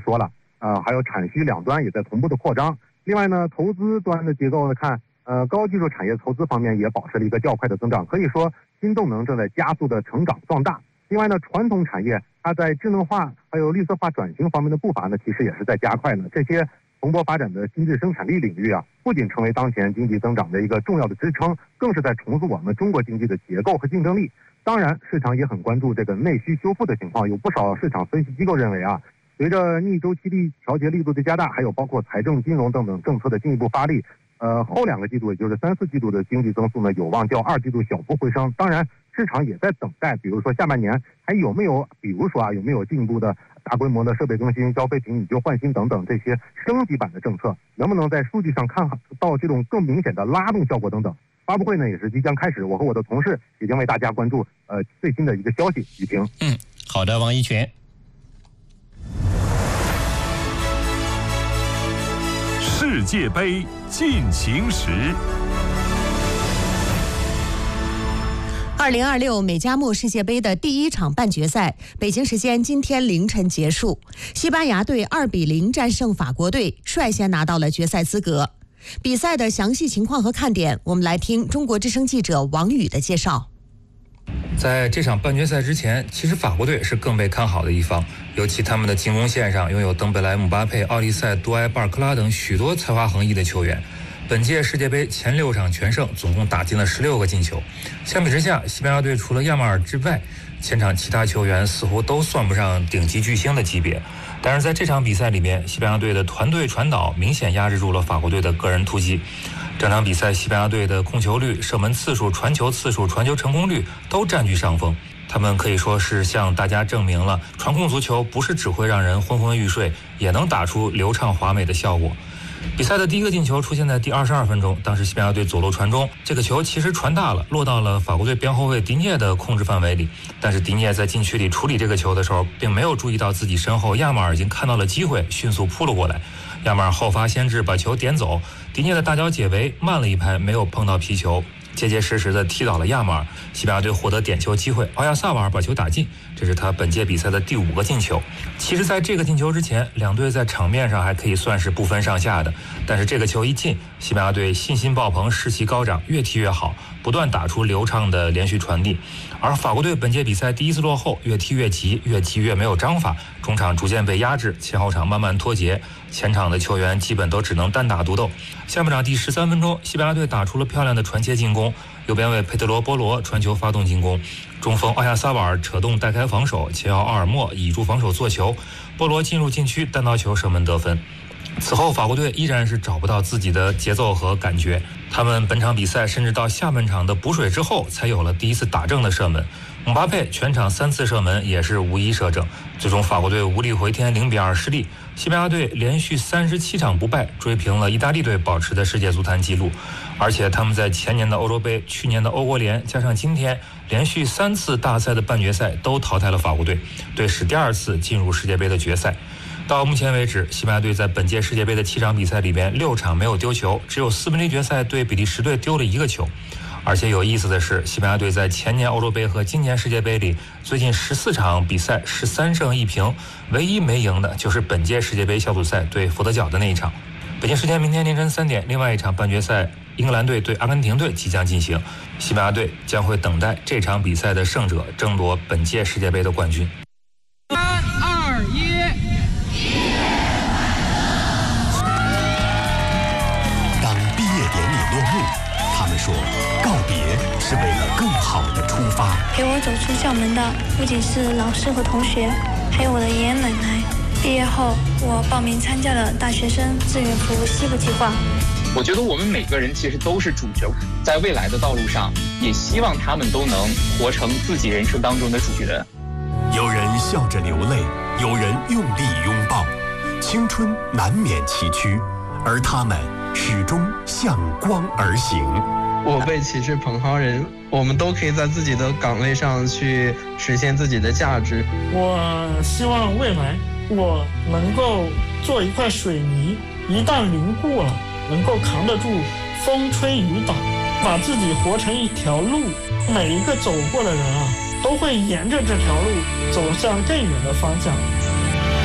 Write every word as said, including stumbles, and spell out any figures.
说了，呃，还有产需两端也在同步的扩张。另外呢，投资端的结构来看，呃，高技术产业投资方面也保持了一个较快的增长，可以说新动能正在加速的成长壮大。另外呢，传统产业它在智能化还有绿色化转型方面的步伐呢，其实也是在加快呢。这些蓬勃发展的新质生产力领域啊，不仅成为当前经济增长的一个重要的支撑，更是在重塑我们中国经济的结构和竞争力。当然，市场也很关注这个内需修复的情况。有不少市场分析机构认为啊，随着逆周期力调节力度的加大，还有包括财政、金融等等政策的进一步发力，呃，后两个季度，也就是三四季度的经济增速呢，有望较二季度小幅回升。当然，市场也在等待，比如说下半年还有没有，比如说啊，有没有进一步的大规模的设备更新、消费品以旧换新等等这些升级版的政策，能不能在数据上看到这种更明显的拉动效果等等。发布会呢也是即将开始，我和我的同事已经为大家关注呃最新的一个消息。雨婷， 嗯，好的，王一全。 世界杯进行时。 二零二六美加墨世界杯的第一场半决赛，北京时间今天凌晨结束。西班牙队二比零战胜法国队，率先拿到了决赛资格。比赛的详细情况和看点，我们来听中国之声记者王宇的介绍。 在这场半决赛之前，其实法国队是更被看好的一方，尤其他们的进攻线上拥有登贝莱、姆巴佩、奥利塞、杜埃、巴尔克拉等许多才华横溢的球员。本届世界杯前六场全胜，总共打进了十六个进球。相比之下，西班牙队除了亚马尔之外，前场其他球员似乎都算不上顶级巨星的级别。但是在这场比赛里面，西班牙队的团队传导明显压制住了法国队的个人突击。整场比赛，西班牙队的控球率、射门次数、传球次数、传球成功率都占据上风。他们可以说是向大家证明了，传控足球不是只会让人昏昏欲睡，也能打出流畅华美的效果。比赛的第一个进球出现在第二十二分钟，当时西班牙队左路传中，这个球其实传大了，落到了法国队边后卫迪涅的控制范围里。但是迪涅在禁区里处理这个球的时候，并没有注意到自己身后亚马尔已经看到了机会，迅速扑了过来。亚马尔后发先至，把球点走，迪涅的大脚解围慢了一拍，没有碰到皮球，结结实实的踢倒了亚马尔。西班牙队获得点球机会，奥亚萨瓦尔把球打进，这是他本届比赛的第五个进球。其实在这个进球之前，两队在场面上还可以算是不分上下的，但是这个球一进，西班牙队信心爆棚，士气高涨，越踢越好，不断打出流畅的连续传递。而法国队本届比赛第一次落后，越踢越急，越踢越没有章法，中场逐渐被压制，前后场慢慢脱节，前场的球员基本都只能单打独斗。下半场第十三分钟，西班牙队打出了漂亮的传切进攻，右边卫佩德罗·波罗传球发动进攻，中锋奥亚萨瓦尔扯动带开防守，前腰奥尔莫倚住防守做球，波罗进入禁区单刀球射门得分。此后法国队依然是找不到自己的节奏和感觉，他们本场比赛甚至到下半场的补水之后才有了第一次打正的射门。姆巴佩全场三次射门也是无一射正，最终法国队无力回天，零比二失利。西班牙队连续三十七场不败，追平了意大利队保持的世界足坛纪录。而且他们在前年的欧洲杯、去年的欧国联，加上今天连续三次大赛的半决赛都淘汰了法国队，队史第二次进入世界杯的决赛。到目前为止，西班牙队在本届世界杯的七场比赛里边，六场没有丢球，只有四分之一决赛对比利时队丢了一个球。而且有意思的是，西班牙队在前年欧洲杯和今年世界杯里，最近十四场比赛十三胜一平，唯一没赢的就是本届世界杯小组赛对佛得角的那一场。北京时间明天凌晨三点，另外一场半决赛，英格兰队对阿根廷队即将进行，西班牙队将会等待这场比赛的胜者争夺本届世界杯的冠军。 三二一。 当毕业典礼落幕，他们说告别是为了更好的出发。 陪我走出校门的不仅是老师和同学，还有我的爷爷奶奶。毕业后，我报名参加了大学生志愿服务西部计划。 我觉得我们每个人其实都是主角，在未来的道路上，也希望他们都能活成自己人生当中的主角。 有人笑着流泪，有人用力拥抱，青春难免崎岖，而他们始终向光而行。 我辈岂是蓬蒿人，我们都可以在自己的岗位上去实现自己的价值。 我希望未来我能够做一块水泥，一旦凝固了，能够扛得住风吹雨打，把自己活成一条路，每一个走过的人啊，都会沿着这条路走向更远的方向。